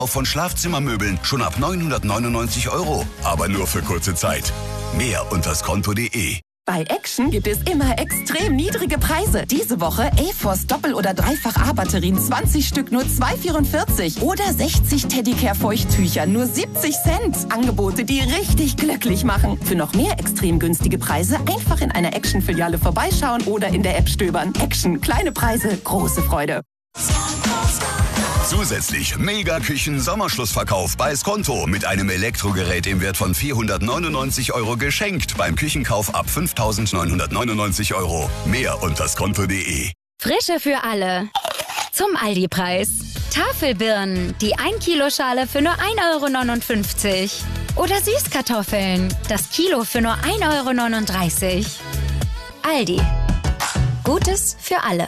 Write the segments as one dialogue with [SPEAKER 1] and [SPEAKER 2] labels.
[SPEAKER 1] Von Schlafzimmermöbeln schon ab 999 €. Aber nur für kurze Zeit. Mehr unter skonto.de.
[SPEAKER 2] Bei Action gibt es immer extrem niedrige Preise. Diese Woche A-Force Doppel- oder Dreifach-A-Batterien 20 Stück nur 2,44 oder 60 Teddicare-Feuchttücher nur 70 Cent. Angebote, die richtig glücklich machen. Für noch mehr extrem günstige Preise einfach in einer Action-Filiale vorbeischauen oder in der App stöbern. Action, kleine Preise, große Freude.
[SPEAKER 1] Zusätzlich Mega-Küchen-Sommerschlussverkauf bei Skonto mit einem Elektrogerät im Wert von 499 € geschenkt beim Küchenkauf ab 5.999 €. Mehr unter skonto.de.
[SPEAKER 3] Frische für alle. Zum Aldi-Preis. Tafelbirnen, die 1-Kilo-Schale für nur 1,59 €. Oder Süßkartoffeln, das Kilo für nur 1,39 €. Aldi. Gutes für alle.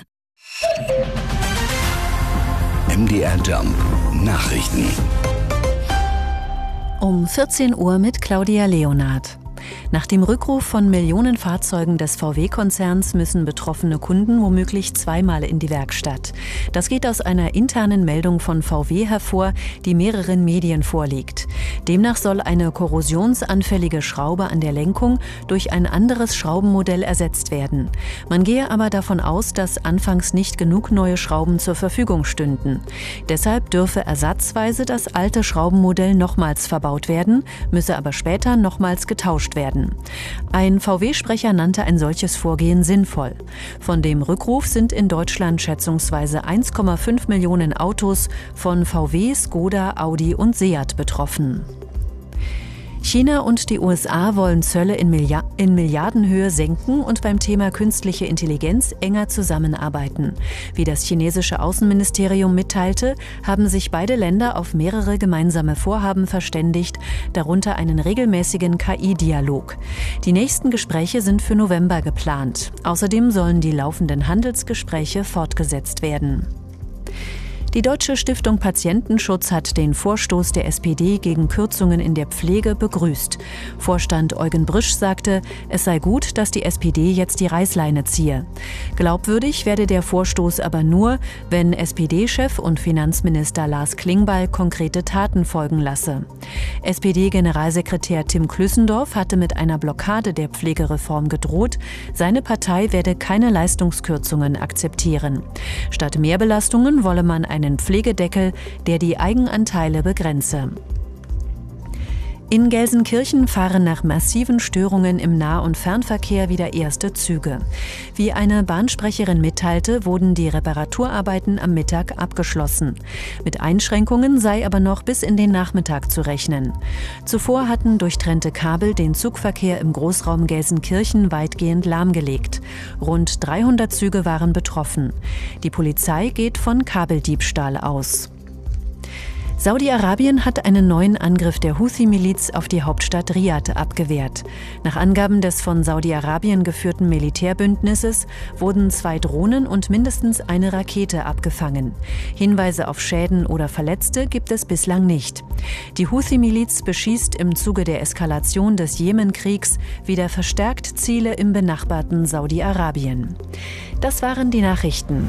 [SPEAKER 1] MDR Jump Nachrichten.
[SPEAKER 4] Um 14 Uhr mit Claudia Leonard. Nach dem Rückruf von Millionen Fahrzeugen des VW-Konzerns müssen betroffene Kunden womöglich zweimal in die Werkstatt. Das geht aus einer internen Meldung von VW hervor, die mehreren Medien vorliegt. Demnach soll eine korrosionsanfällige Schraube an der Lenkung durch ein anderes Schraubenmodell ersetzt werden. Man gehe aber davon aus, dass anfangs nicht genug neue Schrauben zur Verfügung stünden. Deshalb dürfe ersatzweise das alte Schraubenmodell nochmals verbaut werden, müsse aber später nochmals getauscht werden. Ein VW-Sprecher nannte ein solches Vorgehen sinnvoll. Von dem Rückruf sind in Deutschland schätzungsweise 1,5 Millionen Autos von VW, Skoda, Audi und Seat betroffen. China und die USA wollen Zölle in Milliardenhöhe senken und beim Thema künstliche Intelligenz enger zusammenarbeiten. Wie das chinesische Außenministerium mitteilte, haben sich beide Länder auf mehrere gemeinsame Vorhaben verständigt, darunter einen regelmäßigen KI-Dialog. Die nächsten Gespräche sind für November geplant. Außerdem sollen die laufenden Handelsgespräche fortgesetzt werden. Die Deutsche Stiftung Patientenschutz hat den Vorstoß der SPD gegen Kürzungen in der Pflege begrüßt. Vorstand Eugen Brisch sagte, es sei gut, dass die SPD jetzt die Reißleine ziehe. Glaubwürdig werde der Vorstoß aber nur, wenn SPD-Chef und Finanzminister Lars Klingbeil konkrete Taten folgen lasse. SPD-Generalsekretär Tim Klüssendorf hatte mit einer Blockade der Pflegereform gedroht. Seine Partei werde keine Leistungskürzungen akzeptieren. Statt Mehrbelastungen wolle man einen Pflegedeckel, der die Eigenanteile begrenze. In Gelsenkirchen fahren nach massiven Störungen im Nah- und Fernverkehr wieder erste Züge. Wie eine Bahnsprecherin mitteilte, wurden die Reparaturarbeiten am Mittag abgeschlossen. Mit Einschränkungen sei aber noch bis in den Nachmittag zu rechnen. Zuvor hatten durchtrennte Kabel den Zugverkehr im Großraum Gelsenkirchen weitgehend lahmgelegt. Rund 300 Züge waren betroffen. Die Polizei geht von Kabeldiebstahl aus. Saudi-Arabien hat einen neuen Angriff der Houthi-Miliz auf die Hauptstadt Riad abgewehrt. Nach Angaben des von Saudi-Arabien geführten Militärbündnisses wurden 2 Drohnen und mindestens eine Rakete abgefangen. Hinweise auf Schäden oder Verletzte gibt es bislang nicht. Die Houthi-Miliz beschießt im Zuge der Eskalation des Jemenkriegs wieder verstärkt Ziele im benachbarten Saudi-Arabien. Das waren die Nachrichten.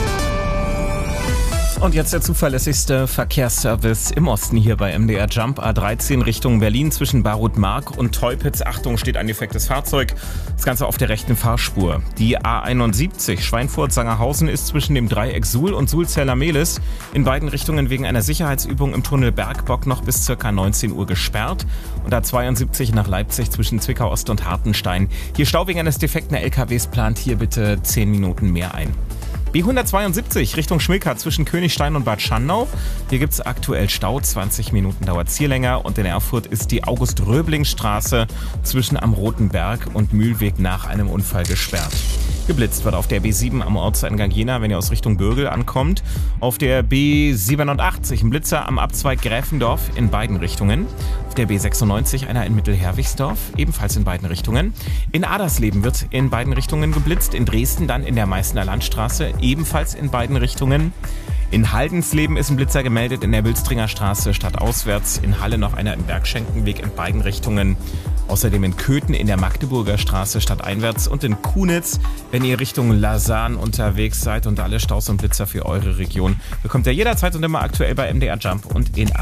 [SPEAKER 5] Und jetzt der zuverlässigste Verkehrsservice im Osten hier bei MDR Jump. A13 Richtung Berlin zwischen Barut-Mark und Teupitz. Achtung, steht ein defektes Fahrzeug. Das Ganze auf der rechten Fahrspur. Die A71 Schweinfurt-Sangerhausen ist zwischen dem Dreieck Suhl und Sulzeller-Mehlis in beiden Richtungen wegen einer Sicherheitsübung im Tunnel Bergbock noch bis ca. 19 Uhr gesperrt. Und A72 nach Leipzig zwischen Zwickau-Ost und Hartenstein. Hier Stau wegen eines defekten LKWs, plant hier bitte 10 Minuten mehr ein. B172 Richtung Schmilka zwischen Königstein und Bad Schandau. Hier gibt es aktuell Stau, 20 Minuten dauert es hier länger. Und in Erfurt ist die August-Röbling-Straße zwischen Am Roten Berg und Mühlweg nach einem Unfall gesperrt. Geblitzt wird auf der B7 am Ortseingang Jena, wenn ihr aus Richtung Bürgel ankommt. Auf der B87 ein Blitzer am Abzweig Gräfendorf in beiden Richtungen. Auf der B96 einer in Mittelherwigsdorf, ebenfalls in beiden Richtungen. In Adersleben wird in beiden Richtungen geblitzt. In Dresden dann in der Meißner Landstraße, ebenfalls in beiden Richtungen. In Haldensleben ist ein Blitzer gemeldet in der Wülstringer Straße stadtauswärts. In Halle noch einer im Bergschenkenweg in beiden Richtungen. Außerdem in Köthen in der Magdeburger Straße stadteinwärts und in Kunitz, wenn ihr Richtung Lausanne unterwegs seid und alle Staus und Blitzer für eure Region, bekommt ihr jederzeit und immer aktuell bei MDR Jump und in